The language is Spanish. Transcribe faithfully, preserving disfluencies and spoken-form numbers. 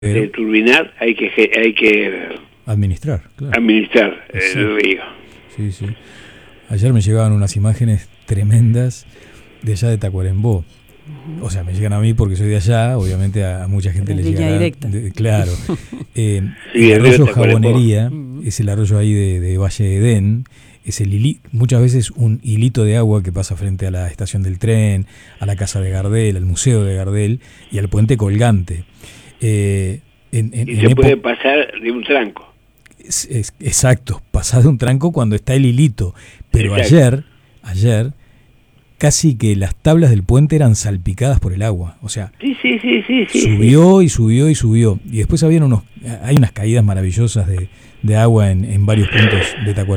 de turbinar, hay que hay que administrar, claro. administrar Sí. el río. Sí, sí. Ayer me llegaban unas imágenes tremendas de allá de Tacuarembó. O sea, me llegan a mí porque soy de allá, obviamente a, a mucha gente le Línea llegará. directa. De, claro. Eh, Sí, el el río arroyo Tacuarembó. Jabonería, Ujú. es el arroyo ahí de, de Valle de Edén, es el hili- muchas veces un hilito de agua que pasa frente a la estación del tren, a la casa de Gardel, al museo de Gardel y al puente colgante. Eh, en, en, Y en se épo- puede pasar de un tranco. es- es- exacto, pasar de un tranco cuando está el hilito. Pero Exacto. ayer, ayer, casi que las tablas del puente eran salpicadas por el agua. O sea, Sí, sí, sí, sí, sí. subió y subió y subió. Y después habían unos, hay unas caídas maravillosas de, de agua en, en varios puntos de Tacuarembó.